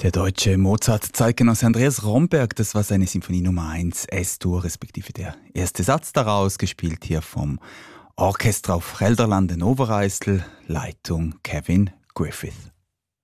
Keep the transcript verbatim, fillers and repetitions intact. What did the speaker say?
Der deutsche Mozart-Zeitgenosse Andreas Romberg, das war seine Symphonie Nummer eins, S-Dur, respektive der erste Satz daraus, gespielt hier vom Orchester auf Gelderland in Overijssel, Leitung Kevin Griffith.